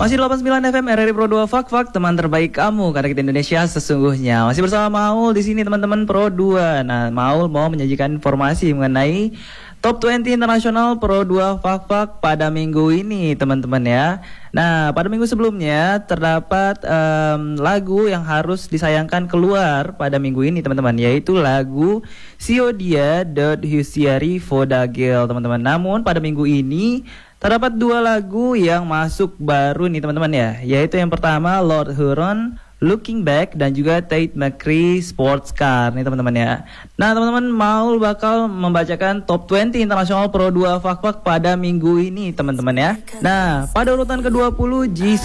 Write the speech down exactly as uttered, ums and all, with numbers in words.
Masih delapan puluh sembilan F M R R I Pro dua Fak Fak, teman terbaik kamu karena kita Indonesia sesungguhnya. Masih bersama Maul di sini teman-teman Pro dua. Nah, Maul mau menyajikan informasi mengenai Top dua puluh Internasional Pro dua Fak Fak pada minggu ini teman-teman ya. Nah, pada minggu sebelumnya terdapat um, lagu yang harus disayangkan keluar pada minggu ini teman-teman, yaitu lagu Siodia Dot Husiari Vodagel teman-teman. Namun pada minggu ini terdapat dua lagu yang masuk baru nih teman-teman ya, yaitu yang pertama Lord Huron Looking Back dan juga Tate McRae Sports Car nih teman-teman ya. Nah teman-teman, Maul bakal membacakan Top dua puluh Internasional Pro dua Fak Fak pada minggu ini teman-teman ya. Nah pada urutan ke dua puluh Jisoo